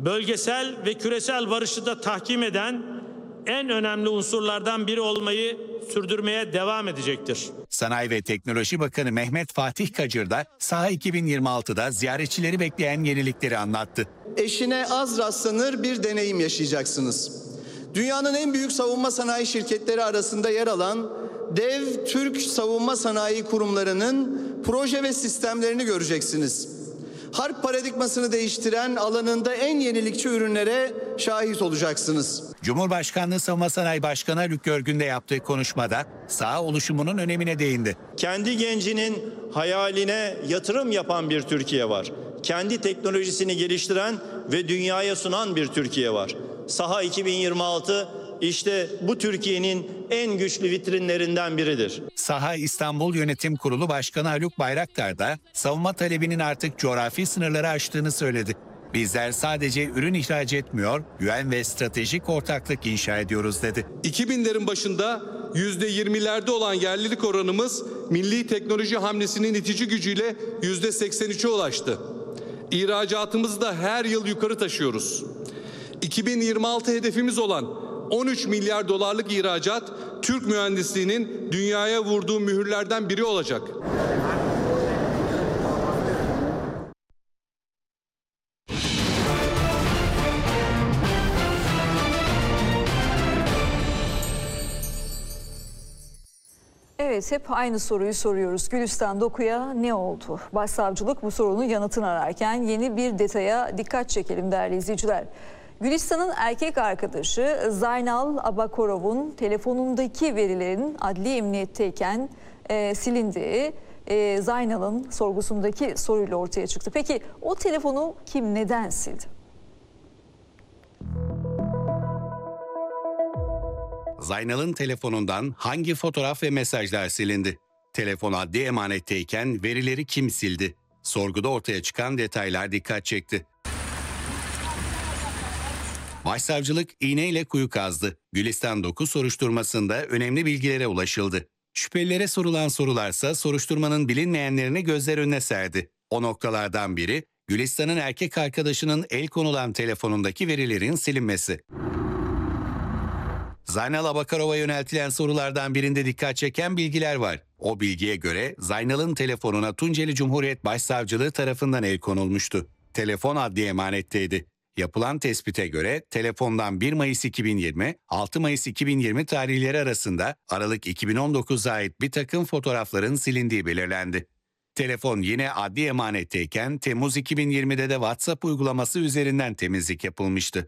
bölgesel ve küresel barışı da tahkim eden en önemli unsurlardan biri olmayı sürdürmeye devam edecektir. Sanayi ve Teknoloji Bakanı Mehmet Fatih Kacır da Saha 2026'da ziyaretçileri bekleyen yenilikleri anlattı. Eşine az rastlanır bir deneyim yaşayacaksınız. Dünyanın en büyük savunma sanayi şirketleri arasında yer alan dev Türk savunma sanayi kurumlarının proje ve sistemlerini göreceksiniz. Harp paradigmasını değiştiren alanında en yenilikçi ürünlere şahit olacaksınız. Cumhurbaşkanlığı Savunma Sanayi Başkanı Haluk Görgün de yaptığı konuşmada saha oluşumunun önemine değindi. Kendi gencinin hayaline yatırım yapan bir Türkiye var. Kendi teknolojisini geliştiren ve dünyaya sunan bir Türkiye var. Saha 2026 işte bu Türkiye'nin en güçlü vitrinlerinden biridir. Saha İstanbul Yönetim Kurulu Başkanı Haluk Bayraktar da savunma talebinin artık coğrafi sınırları aştığını söyledi. Bizler sadece ürün ihraç etmiyor, güven ve stratejik ortaklık inşa ediyoruz dedi. 2000'lerin başında %20'lerde olan yerlilik oranımız milli teknoloji hamlesinin itici gücüyle %83'e ulaştı. İhracatımızı da her yıl yukarı taşıyoruz. 2026 hedefimiz olan 13 milyar dolarlık ihracat Türk mühendisliğinin dünyaya vurduğu mühürlerden biri olacak. Evet, hep aynı soruyu soruyoruz. Gülistan Doku'ya ne oldu? Başsavcılık bu sorunun yanıtını ararken yeni bir detaya dikkat çekelim değerli izleyiciler. Gülistan'ın erkek arkadaşı Zaynal Abakorov'un telefonundaki verilerin adli emniyetteyken silindiği Zaynal'ın sorgusundaki soruyla ortaya çıktı. Peki o telefonu kim neden sildi? Zaynal'ın telefonundan hangi fotoğraf ve mesajlar silindi? Telefon adli emanetteyken verileri kim sildi? Sorguda ortaya çıkan detaylar dikkat çekti. Başsavcılık iğneyle kuyu kazdı. Gülistan Doku soruşturmasında önemli bilgilere ulaşıldı. Şüphelilere sorulan sorularsa soruşturmanın bilinmeyenlerini gözler önüne serdi. O noktalardan biri Gülistan'ın erkek arkadaşının el konulan telefonundaki verilerin silinmesi. Zaynal Abakarov'a yöneltilen sorulardan birinde dikkat çeken bilgiler var. O bilgiye göre Zaynal'ın telefonuna Tunceli Cumhuriyet Başsavcılığı tarafından el konulmuştu. Telefon adli emanetteydi. Yapılan tespite göre telefondan 1 Mayıs 2020, 6 Mayıs 2020 tarihleri arasında Aralık 2019'a ait bir takım fotoğrafların silindiği belirlendi. Telefon yine adli emanetteyken Temmuz 2020'de de WhatsApp uygulaması üzerinden temizlik yapılmıştı.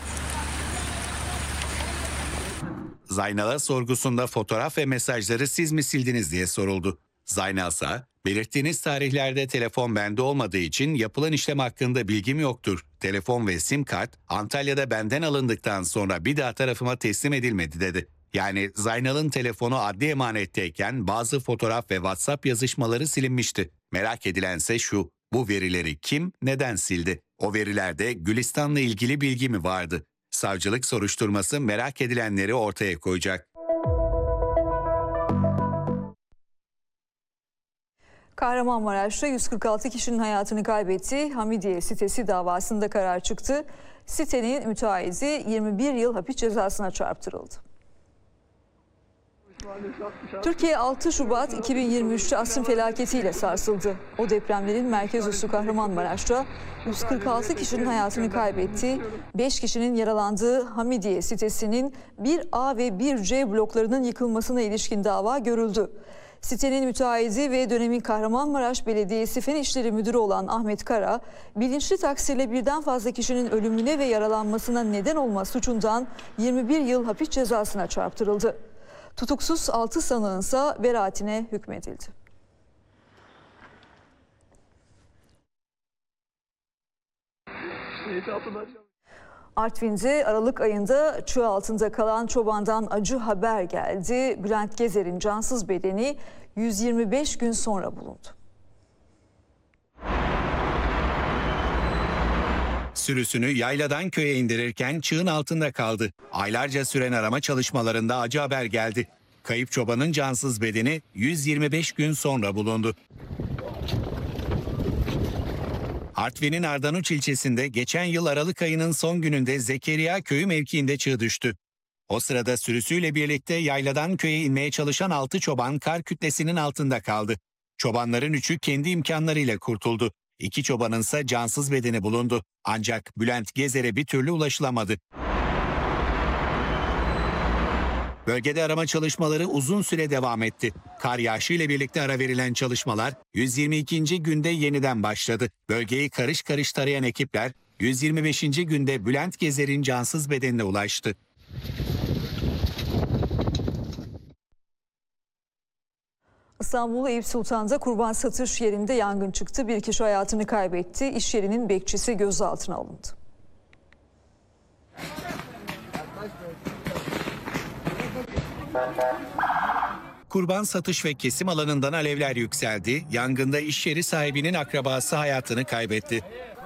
Zaynal'a sorgusunda fotoğraf ve mesajları siz mi sildiniz diye soruldu. Zaynal ise belirttiğiniz tarihlerde telefon bende olmadığı için yapılan işlem hakkında bilgim yoktur. Telefon ve sim kart Antalya'da benden alındıktan sonra bir daha tarafıma teslim edilmedi dedi. Yani Zaynal'ın telefonu adli emanetteyken bazı fotoğraf ve WhatsApp yazışmaları silinmişti. Merak edilense şu, bu verileri kim, neden sildi? O verilerde Gülistan'la ilgili bilgi mi vardı? Savcılık soruşturması merak edilenleri ortaya koyacak. Kahramanmaraş'ta 146 kişinin hayatını kaybettiği Hamidiye sitesi davasında karar çıktı. Sitenin müteahhiti 21 yıl hapis cezasına çarptırıldı. Türkiye 6 Şubat 2023'te asrın felaketiyle sarsıldı. O depremlerin merkez üssü Kahramanmaraş'ta 146 kişinin hayatını kaybettiği, 5 kişinin yaralandığı Hamidiye sitesinin 1A ve 1C bloklarının yıkılmasına ilişkin dava görüldü. Sitenin müteahhidi ve dönemin Kahramanmaraş Belediyesi Fen İşleri Müdürü olan Ahmet Kara, bilinçli taksirle birden fazla kişinin ölümüne ve yaralanmasına neden olma suçundan 21 yıl hapis cezasına çarptırıldı. Tutuksuz 6 sanığınsa beraatine hükmedildi. Artvin'de Aralık ayında çığ altında kalan çobandan acı haber geldi. Bülent Gezer'in cansız bedeni 125 gün sonra bulundu. Sürüsünü yayladan köye indirirken çığın altında kaldı. Aylarca süren arama çalışmalarında acı haber geldi. Kayıp çobanın cansız bedeni 125 gün sonra bulundu. Artvin'in Ardanuç ilçesinde geçen yıl Aralık ayının son gününde Zekeriya köyü mevkiinde çığ düştü. O sırada sürüsüyle birlikte yayladan köye inmeye çalışan 6 çoban kar kütlesinin altında kaldı. Çobanların 3'ü kendi imkanlarıyla kurtuldu. 2 çobanınsa cansız bedeni bulundu. Ancak Bülent Gezer'e bir türlü ulaşılamadı. Bölgede arama çalışmaları uzun süre devam etti. Kar yağışı ile birlikte ara verilen çalışmalar 122. günde yeniden başladı. Bölgeyi karış karış tarayan ekipler 125. günde Bülent Gezer'in cansız bedenine ulaştı. İstanbul Eyüp Sultan'da kurban satış yerinde yangın çıktı. Bir kişi hayatını kaybetti. İş yerinin bekçisi gözaltına alındı. Kurban satış ve kesim alanından alevler yükseldi. Yangında iş yeri sahibinin akrabası hayatını kaybetti.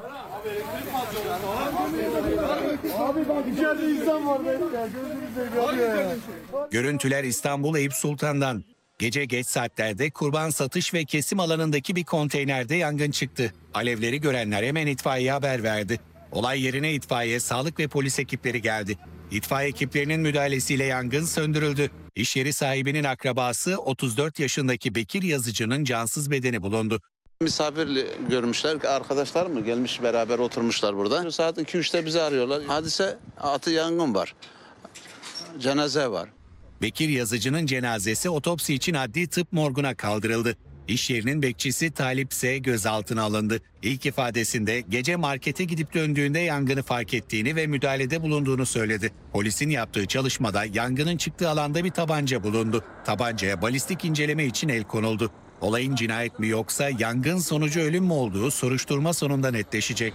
Görüntüler İstanbul Eyüp Sultan'dan. Gece geç saatlerde kurban satış ve kesim alanındaki bir konteynerde yangın çıktı. Alevleri görenler hemen itfaiyeye haber verdi. Olay yerine itfaiye, sağlık ve polis ekipleri geldi. İtfaiye ekiplerinin müdahalesiyle yangın söndürüldü. İş yeri sahibinin akrabası 34 yaşındaki Bekir Yazıcı'nın cansız bedeni bulundu. Misafir görmüşler, arkadaşlar mı gelmiş, beraber oturmuşlar burada. Saat 2-3'te bizi arıyorlar. Hadise atı yangın var. Cenaze var. Bekir Yazıcı'nın cenazesi otopsi için adli tıp morguna kaldırıldı. İş yerinin bekçisi Talip S. gözaltına alındı. İlk ifadesinde gece markete gidip döndüğünde yangını fark ettiğini ve müdahalede bulunduğunu söyledi. Polisin yaptığı çalışmada yangının çıktığı alanda bir tabanca bulundu. Tabancaya balistik inceleme için el konuldu. Olayın cinayet mi yoksa yangın sonucu ölüm mü olduğu soruşturma sonunda netleşecek.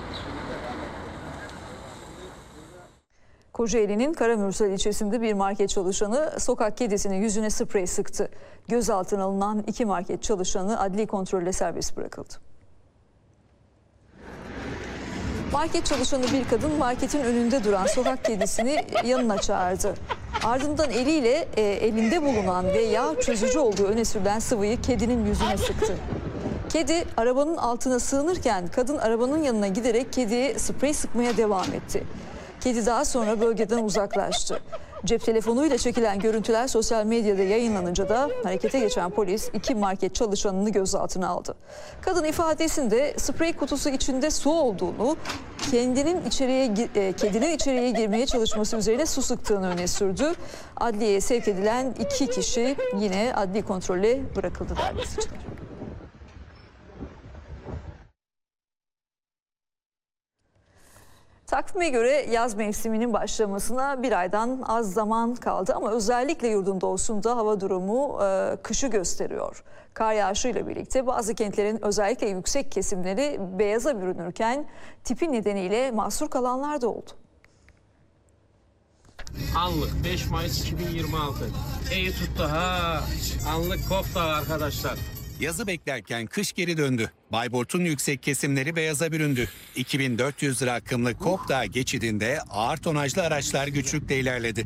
Kocaeli'nin Karamürsel ilçesinde bir market çalışanı sokak kedisinin yüzüne sprey sıktı. Gözaltına alınan 2 market çalışanı adli kontrolle serbest bırakıldı. Market çalışanı bir kadın marketin önünde duran sokak kedisini yanına çağırdı. Ardından eliyle elinde bulunan ve yağ çözücü olduğu öne sürülen sıvıyı kedinin yüzüne sıktı. Kedi arabanın altına sığınırken kadın arabanın yanına giderek kediye sprey sıkmaya devam etti. Kedi daha sonra bölgeden uzaklaştı. Cep telefonuyla çekilen görüntüler sosyal medyada yayınlanınca da harekete geçen polis 2 market çalışanını gözaltına aldı. Kadın ifadesinde sprey kutusu içinde su olduğunu, kedinin içeriye girmeye çalışması üzerine su sıktığını öne sürdü. Adliyeye sevk edilen 2 kişi yine adli kontrolle bırakıldı değerli izleyiciler. Takvime göre yaz mevsiminin başlamasına bir aydan az zaman kaldı ama özellikle yurdun doğusunda hava durumu kışı gösteriyor. Kar yağışıyla birlikte bazı kentlerin özellikle yüksek kesimleri beyaza bürünürken tipi nedeniyle mahsur kalanlar da oldu. Anlık 5 Mayıs 2026. İyi tuttu ha. Anlık koptu arkadaşlar. Yazı beklerken kış geri döndü. Bayburt'un yüksek kesimleri beyaza büründü. 2400 lira akımlı Kopdağ geçidinde ağır tonajlı araçlar güçlükle ilerledi.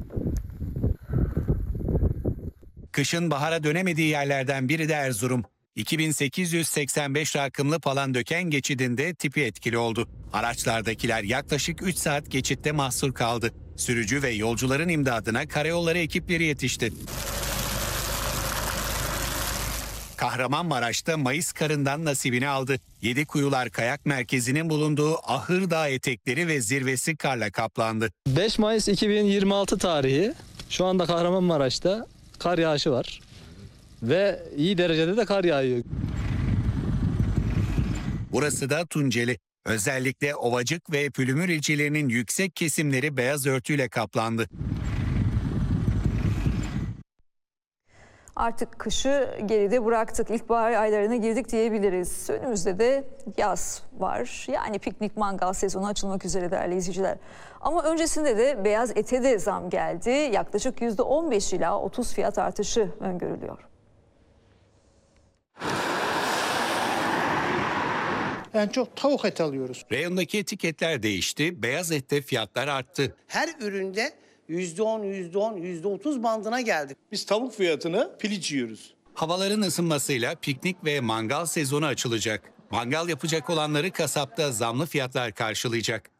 Kışın bahara dönemediği yerlerden biri de Erzurum. 2885 rakımlı Palandöken geçidinde tipi etkili oldu. Araçlardakiler yaklaşık 3 saat geçitte mahsur kaldı. Sürücü ve yolcuların imdadına karayolları ekipleri yetişti. Kahramanmaraş'ta Mayıs karından nasibini aldı. Yedikuyular Kayak Merkezi'nin bulunduğu Ahırdağ etekleri ve zirvesi karla kaplandı. 5 Mayıs 2026 tarihi şu anda Kahramanmaraş'ta kar yağışı var ve iyi derecede de kar yağıyor. Burası da Tunceli. Özellikle Ovacık ve Pülümür ilçelerinin yüksek kesimleri beyaz örtüyle kaplandı. Artık kışı geride bıraktık. İlkbahar aylarına girdik diyebiliriz. Önümüzde de yaz var. Yani piknik mangal sezonu açılmak üzere değerli izleyiciler. Ama öncesinde de beyaz ete de zam geldi. Yaklaşık %15 ila 30 fiyat artışı öngörülüyor. En çok tavuk eti alıyoruz. Reyondaki etiketler değişti, beyaz ette fiyatlar arttı. Her üründe %10, %30 bandına geldik. Biz tavuk fiyatını piliç yiyoruz. Havaların ısınmasıyla piknik ve mangal sezonu açılacak. Mangal yapacak olanları kasapta zamlı fiyatlar karşılayacak.